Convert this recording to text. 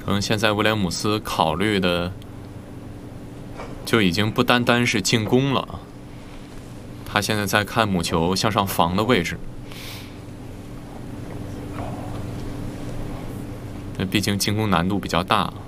现在威廉姆斯考虑的就已经不单单是进攻了，他现在在看母球向上防的位置。毕竟进攻难度比较大。